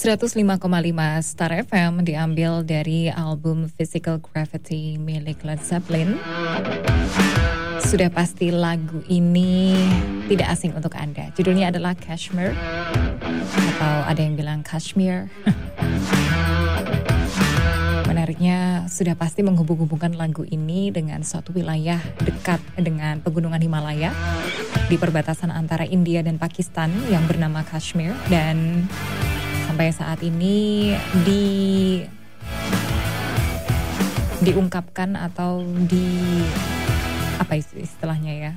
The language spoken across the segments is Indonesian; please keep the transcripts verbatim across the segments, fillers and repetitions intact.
seratus lima koma lima Star F M diambil dari album Physical Gravity milik Led Zeppelin. Sudah pasti lagu ini tidak asing untuk Anda. Judulnya adalah Kashmir, atau ada yang bilang Kashmir. Menariknya, sudah pasti menghubung-hubungkan lagu ini dengan suatu wilayah dekat dengan pegunungan Himalaya di perbatasan antara India dan Pakistan yang bernama Kashmir, dan sampai saat ini di diungkapkan atau di apa istilahnya ya,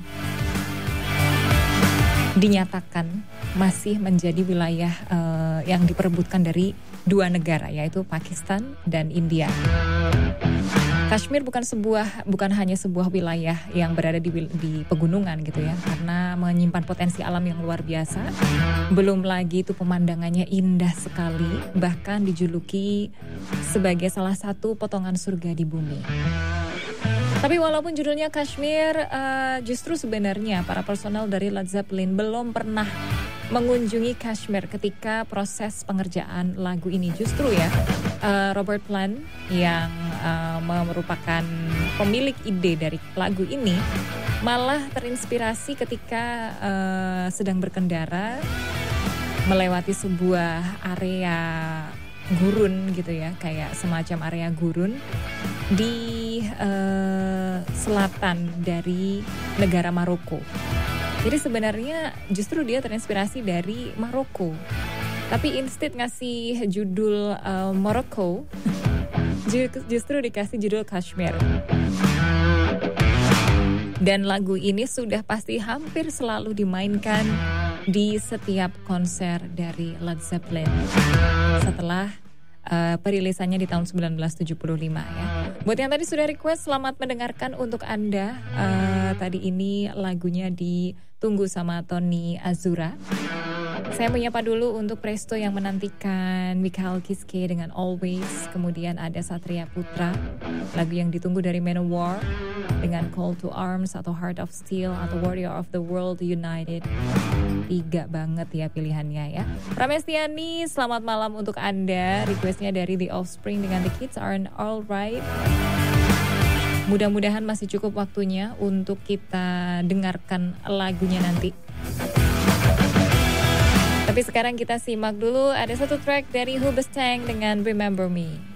dinyatakan masih menjadi wilayah uh, yang diperebutkan dari dua negara, yaitu Pakistan dan India. Kashmir bukan sebuah bukan hanya sebuah wilayah yang berada di, di pegunungan gitu ya, karena menyimpan potensi alam yang luar biasa. Belum lagi itu pemandangannya indah sekali, bahkan dijuluki sebagai salah satu potongan surga di bumi. Tapi walaupun judulnya Kashmir, uh, justru sebenarnya para personel dari Led Zeppelin belum pernah mengunjungi Kashmir ketika proses pengerjaan lagu ini. Justru ya, uh, Robert Plant yang uh, merupakan pemilik ide dari lagu ini malah terinspirasi ketika uh, sedang berkendara melewati sebuah area gurun gitu ya, kayak semacam area gurun di uh, selatan dari negara Maroko. Jadi sebenarnya justru dia terinspirasi dari Maroko, tapi instead ngasih judul uh, Morocco, justru dikasih judul Kashmir. Dan lagu ini sudah pasti hampir selalu dimainkan di setiap konser dari Led Zeppelin setelah uh, perilisannya di tahun sembilan belas tujuh puluh lima ya. Buat yang tadi sudah request, selamat mendengarkan untuk Anda. Uh, tadi ini lagunya ditunggu sama Tony Azura. Saya menyapa dulu untuk Presto yang menantikan Mikhail Kiske dengan Always. Kemudian ada Satria Putra, lagu yang ditunggu dari Manowar dengan Call to Arms atau Heart of Steel atau Warrior of the World United. Tiga banget ya pilihannya ya. Pramestiani, selamat malam untuk Anda. Requestnya dari The Offspring dengan The Kids Aren't Alright. Mudah-mudahan masih cukup waktunya untuk kita dengarkan lagunya nanti. Tapi sekarang kita simak dulu, ada satu track dari Hoobastank dengan Remember Me.